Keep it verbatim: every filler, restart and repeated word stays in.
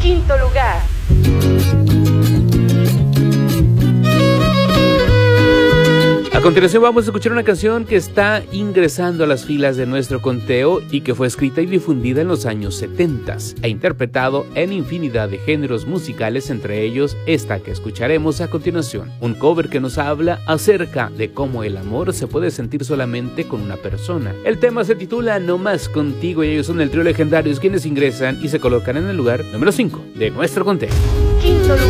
quinto lugar. A continuación vamos a escuchar una canción que está ingresando a las filas de nuestro conteo y que fue escrita y difundida en los años setenta e interpretado en infinidad de géneros musicales, entre ellos esta que escucharemos a continuación, un cover que nos habla acerca de cómo el amor se puede sentir solamente con una persona. El tema se titula No Más Contigo y ellos son el trío Legendarios quienes ingresan y se colocan en el lugar número cinco de nuestro conteo. Quinto lugar.